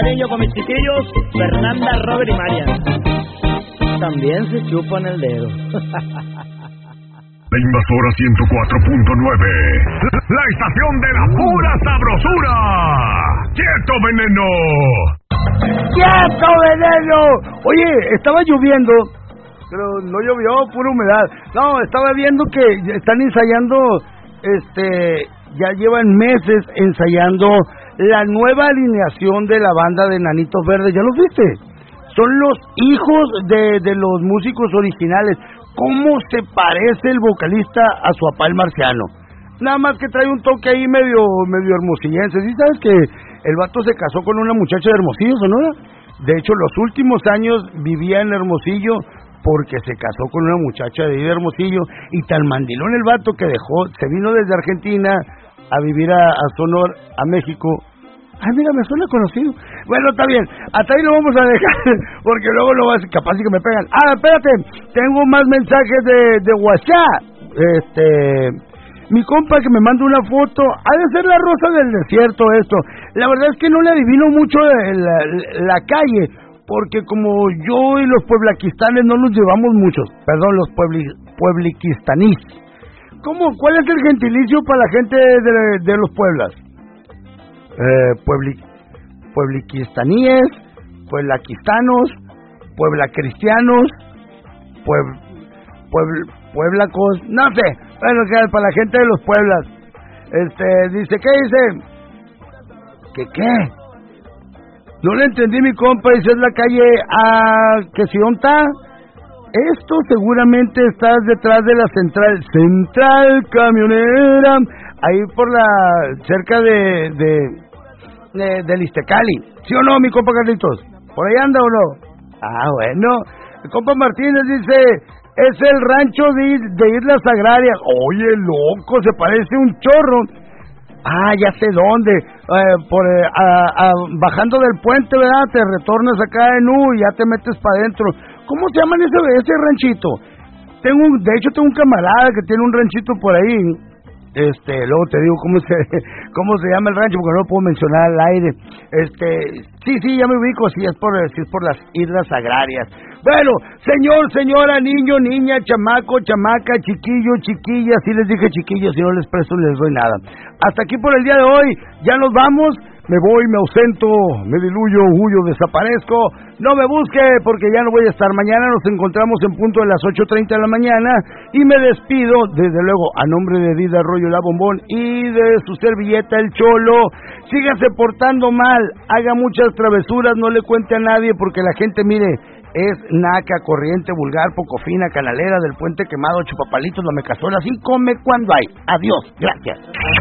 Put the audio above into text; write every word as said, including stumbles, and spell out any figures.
Niño con mis chiquillos, Fernanda, Robert y Marian. También se chupan el dedo. La Invasora ciento cuatro punto nueve, la estación de la pura sabrosura. ¡Quieto, veneno! ¡Quieto, veneno! Oye, estaba lloviendo, pero no llovió, pura humedad. No, estaba viendo que están ensayando, este, ya llevan meses ensayando la nueva alineación de la banda de Enanitos Verdes. ¿Ya los viste? Son los hijos de, de los músicos originales. ¿Cómo se parece el vocalista a su papá el Marciano? Nada más que trae un toque ahí medio medio hermosillense. ¿Sí sabes que el vato se casó con una muchacha de Hermosillo, Sonora? De hecho, los últimos años vivía en Hermosillo porque se casó con una muchacha de ahí de Hermosillo, y tan mandilón el vato que dejó, se vino desde Argentina a vivir a, a Sonora, a México. Ay, mira, me suena conocido. Bueno, está bien, hasta ahí lo vamos a dejar, porque luego lo vas, capaz que me pegan. Ah, espérate, tengo más mensajes de, de WhatsApp. Este, mi compa que me manda una foto, ha de ser la rosa del desierto esto. La verdad es que no le adivino mucho la, la, la calle, porque como yo y los pueblaquistanes no nos llevamos muchos, perdón, los puebli, puebliquistanís. ¿Cómo? ¿Cuál es el gentilicio para la gente de, de los pueblas? Eh, puebli, puebliquistaníes, pueblaquistanos, pueblacristianos, pueb, puebl, pueblacos, no sé, bueno, que para la gente de los pueblas. Este, dice, ¿qué dice? ¿Qué qué? No le entendí, mi compa, dice, es la calle a que si dónde está. Esto seguramente estás detrás de la central, central camionera, ahí por la, cerca de, de, de del Iztecali. ¿Sí o no, mi compa Carlitos? ¿Por ahí anda o no? Ah, bueno. Mi compa Martínez dice, es el rancho de, de Islas Agrarias. Oye, loco, se parece un chorro. Ah, ya sé dónde. Eh, por eh, a, a, bajando del puente, ¿verdad? Te retornas acá en U y ya te metes para adentro. ¿Cómo se llama ese, ese ranchito? Tengo un, de hecho tengo un camarada que tiene un ranchito por ahí. Este, luego te digo cómo se cómo se llama el rancho, porque no lo puedo mencionar al aire. Este, sí, sí, ya me ubico, sí es por, sí es por las Islas Agrarias. Bueno, señor, señora, niño, niña, chamaco, chamaca, chiquillo, chiquilla, sí les dije chiquillos, si no les presto les doy nada. Hasta aquí por el día de hoy, ya nos vamos. Me voy, me ausento, me diluyo, huyo, desaparezco. No me busque porque ya no voy a estar. Mañana nos encontramos en punto de las ocho treinta de la mañana. Y me despido, desde luego, a nombre de Dida Arroyo La Bombón y de su servilleta El Cholo. Síganse portando mal, haga muchas travesuras, no le cuente a nadie porque la gente, mire, es naca, corriente, vulgar, poco fina, canalera, del puente quemado, chupapalitos, la mecazuela, así come cuando hay. Adiós, gracias.